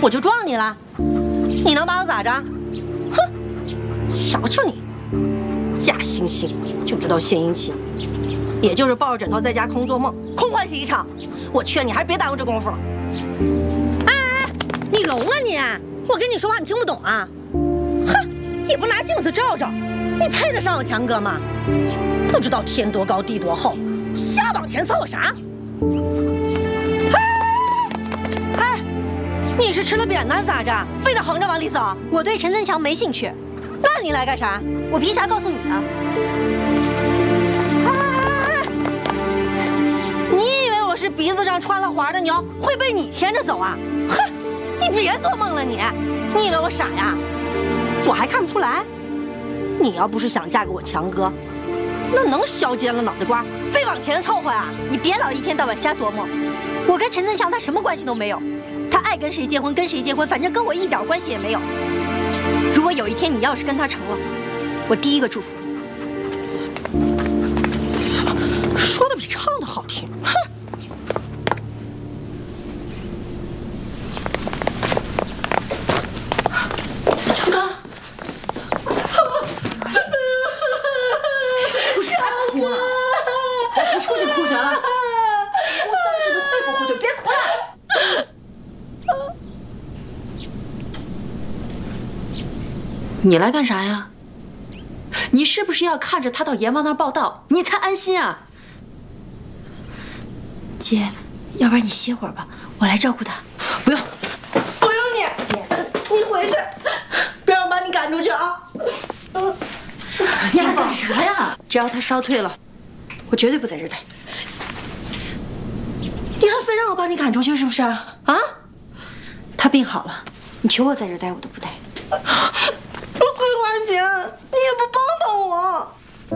我就撞你了，你能把我咋着？哼，瞧瞧你，假惺惺就知道献殷勤，也就是抱着枕头在家空做梦，空欢喜一场。我劝你还是别耽误这功夫了。哎，你聋啊你？我跟你说话你听不懂啊？哼，你不拿镜子照照，你配得上我强哥吗？不知道天多高地多厚，瞎往前凑合啥？哎，你是吃了扁担咋着？非得横着往里走？ 我对陈增强没兴趣， 那你来干啥？ 我凭啥告诉你呢？ 你以为我是鼻子上穿了环的牛，会被你牵着走啊？哼，你别做梦了你！你以为我傻呀？我还看不出来？你要不是想嫁给我强哥，那能削尖了脑袋瓜，非往前凑合呀？ 你别老一天到晚瞎琢磨。我跟陈增强他什么关系都没有，他爱跟谁结婚跟谁结婚，反正跟我一点关系也没有。如果有一天你要是跟他成了，我第一个祝福你。 说的比唱的好听，哼！强哥，不是别哭了，不出去哭去啊！我30都会不回去，别哭了。 你来干啥呀？你是不是要看着他到阎王那儿报道，你才安心啊？ 姐，要不然你歇会儿吧，我来照顾他。 不用， 不用你，姐，你回去，别让我把你赶出去啊！ 你干啥呀？ 只要他烧退了，我绝对不在这待。 你还非让我把你赶出去是不是？啊？ 他病好了，你求我在这待我都不待。 桂花姐，你也不帮帮我？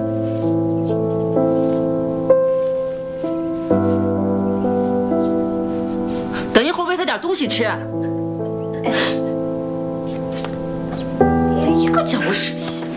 等一会儿喂他点东西吃。 你一个叫我省心。